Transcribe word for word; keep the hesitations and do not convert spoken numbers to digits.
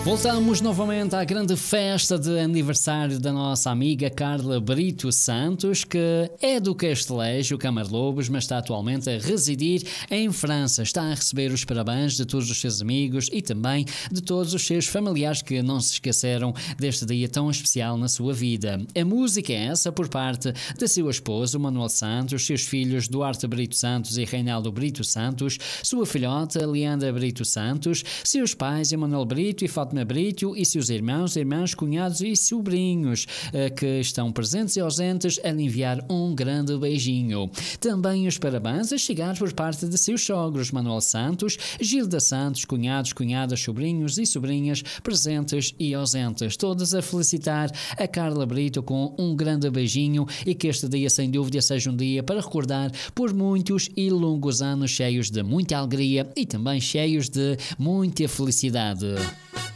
Voltamos novamente à grande festa de aniversário da nossa amiga Carla Brito Santos, que é do Castelejo, Camarlobos, mas está atualmente a residir em França. Está a receber os parabéns de todos os seus amigos e também de todos os seus familiares que não se esqueceram deste dia tão especial na sua vida. A música é essa por parte de seu esposo, Manuel Santos, seus filhos Duarte Brito Santos e Reinaldo Brito Santos, sua filhota Leandra Brito Santos, seus pais Emanuel Brito e Fátima Brito e seus irmãos, irmãs, cunhados e sobrinhos que estão presentes e ausentes a lhe enviar um grande beijinho. Também os parabéns a chegar por parte de seus sogros Manuel Santos, Gilda Santos, cunhados, cunhadas, sobrinhos e sobrinhas presentes e ausentes, todos a felicitar a Carla Brito com um grande beijinho e que este dia sem dúvida seja um dia para recordar por muitos e longos anos cheios de muita alegria e também cheios de muita felicidade.